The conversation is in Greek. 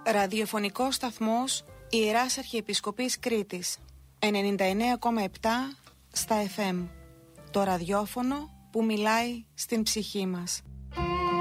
Ραδιοφωνικός σταθμός Ιεράς Αρχιεπισκοπής Κρήτης 99,7 στα FM. Το ραδιόφωνο που μιλάει στην ψυχή μας.